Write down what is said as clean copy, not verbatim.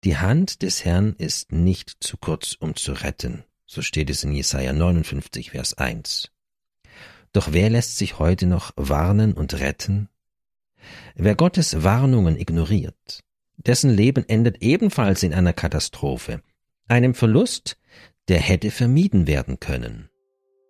Die Hand des Herrn ist nicht zu kurz, um zu retten. So steht es in Jesaja 59, Vers 1. Doch wer lässt sich heute noch warnen und retten? Wer Gottes Warnungen ignoriert, dessen Leben endet ebenfalls in einer Katastrophe, einem Verlust, der hätte vermieden werden können.